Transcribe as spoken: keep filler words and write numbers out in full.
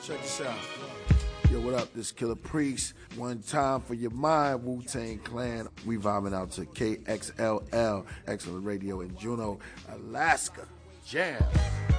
Check this out. Yo, what up? This Killer Priest. One time for your mind, Wu-Tang Clan. We vibing out to K X L L, Excellent Radio in Juneau, Alaska. Jam.